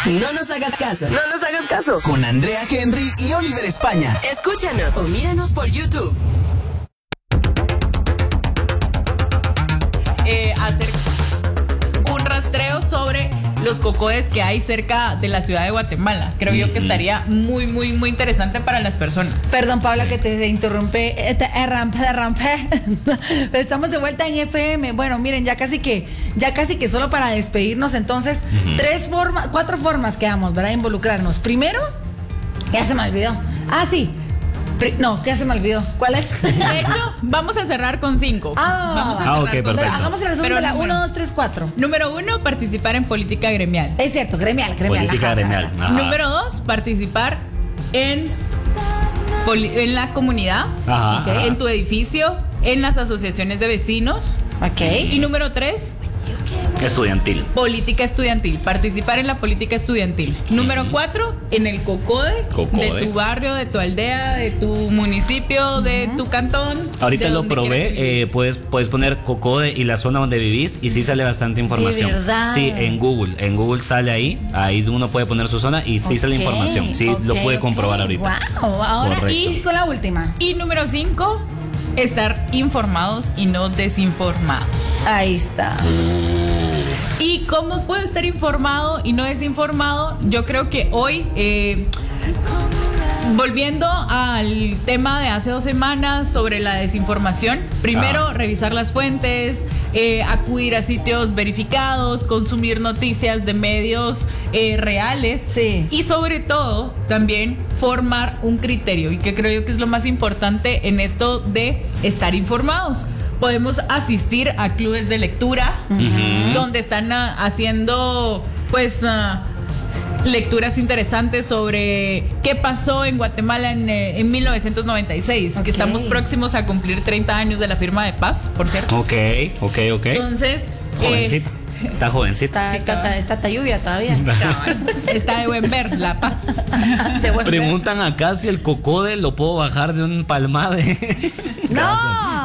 No nos hagas caso. No nos hagas caso. Con Andrea Henry y Oliver España. Escúchanos o míranos por YouTube. Hacer un rastreo sobre los cocodes que hay cerca de la ciudad de Guatemala. Creo yo que estaría muy, muy, muy interesante para las personas. Perdón, Paula, que te interrumpí. Estamos de vuelta en FM. Bueno, miren, ya casi que solo para despedirnos, entonces, 4 formas quedamos, ¿verdad? Involucrarnos. Primero, ya se me olvidó. Ah, sí. No, ya se me olvidó. ¿Cuál es? De hecho, vamos a cerrar con 5. Vamos a cerrar ok, con perfecto. 5. Hagamos el resumen de la 1, 2, 3, 4. Número 1, participar en política gremial. Es cierto, gremial. Política gremial. Ajá. Número 2, participar en la comunidad, Ajá. en tu edificio, en las asociaciones de vecinos. Ok. Y número 3, Estudiantil. política estudiantil, participar en la política estudiantil. Número 4, en el COCODE de tu barrio, de tu aldea, de tu municipio, de tu cantón. Ahorita de lo donde quieras que probé, vivas. puedes poner COCODE y la zona donde vivís y sí sale bastante información. ¿De verdad? Sí, en Google sale ahí uno puede poner su zona y sí sale información. Sí, lo puede comprobar ahorita. Wow, ahora Correcto. y con la última. Y número 5, estar informados y no desinformados. Ahí está. ¿Y cómo puedo estar informado y no desinformado? Yo creo que hoy, volviendo al tema de hace 2 semanas sobre la desinformación, primero revisar las fuentes, acudir a sitios verificados, consumir noticias de medios reales, Sí. y sobre todo también formar un criterio, y que creo yo que es lo más importante en esto de estar informados. Podemos asistir a clubes de lectura, donde están haciendo pues lecturas interesantes sobre qué pasó en Guatemala en 1996, Ok. que estamos próximos a cumplir 30 años de la firma de paz, por cierto. Ok. Entonces, Jovencita. Está jovencita. Está lluvia todavía. está de buen ver la paz. De buen ver. Preguntan acá si el COCODE lo puedo bajar de un palmade. ¡No!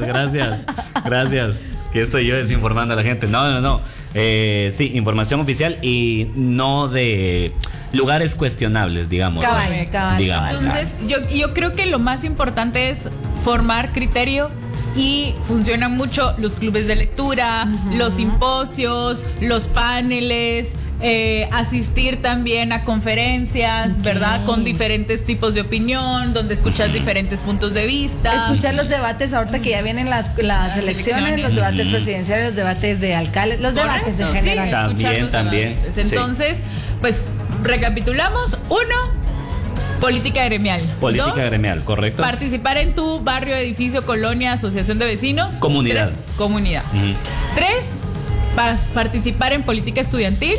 Gracias. Que estoy yo desinformando a la gente. No. Sí, información oficial y no de lugares cuestionables, digamos. Cabal. Entonces, yo creo que lo más importante es formar criterio. Y funcionan mucho los clubes de lectura, los simposios, los paneles, asistir también a conferencias, ¿verdad? Con diferentes tipos de opinión, donde escuchas diferentes puntos de vista. Escuchar los debates ahorita que ya vienen las elecciones, los debates presidenciales, los debates de alcaldes, los debates en Correcto, general. sí, escuchar los También. debates. Entonces, pues, recapitulamos. 1, política gremial. Política 2, gremial, correcto. participar en tu barrio, edificio, colonia, asociación de vecinos. Comunidad. 3, comunidad. 3, participar en política estudiantil.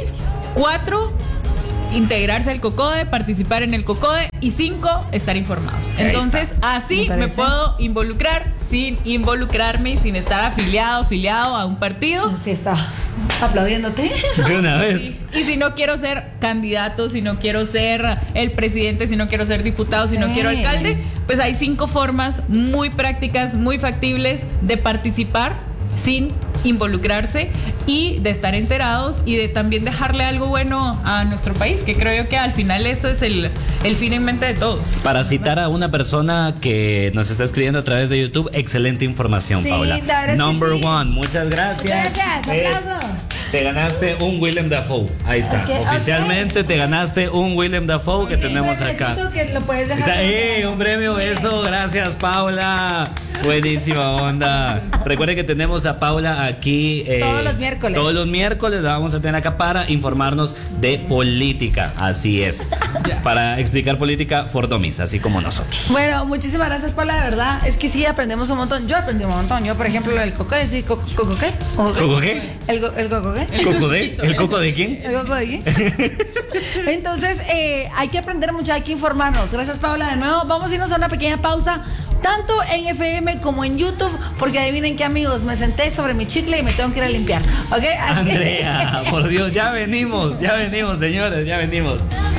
4, integrarse al COCODE, participar en el COCODE. Y 5, estar informados. Ahí Entonces, está. así Me me parece. puedo involucrar sin involucrarme, sin estar afiliado a un partido. Sí, está aplaudiéndote. De una vez. Y si no quiero ser candidato, si no quiero ser el presidente, si no quiero ser diputado, si no Sí. quiero alcalde, pues hay 5 formas muy prácticas, muy factibles de participar sin involucrarse y de estar enterados y de también dejarle algo bueno a nuestro país, que creo yo que al final eso es el fin en mente de todos. Para citar a una persona que nos está escribiendo a través de YouTube, excelente información, Sí, Paula. la verdad es que Number sí. 1, muchas gracias. Aplauso. Te ganaste un Willem Dafoe. Ahí está. Ok, Oficialmente te ganaste un Willem Dafoe que tenemos acá. Necesito que lo puedes dejar. Un premio, eso, gracias Paula. Buenísima onda. Recuerden que tenemos a Paula aquí Todos los miércoles. Todos los miércoles la vamos a tener acá para informarnos de política. Así es. Para explicar política for dummies, así como nosotros. Bueno, muchísimas gracias, Paula, de verdad. Es que sí aprendemos un montón. Yo aprendí un montón. Yo, por ejemplo, lo del coco, sí, ¿coco qué? ¿Coco qué? ¿El coco qué? ¿El coco de? ¿El coco de quién? ¿El coco de qué? Entonces, hay que aprender mucho, hay que informarnos. Gracias, Paula, de nuevo. Vamos a irnos a una pequeña pausa, tanto en FM como en YouTube, porque adivinen qué, amigos, me senté sobre mi chicle y me tengo que ir a limpiar. ¿Ok? Así. Andrea, por Dios, ya venimos, señores, ya venimos.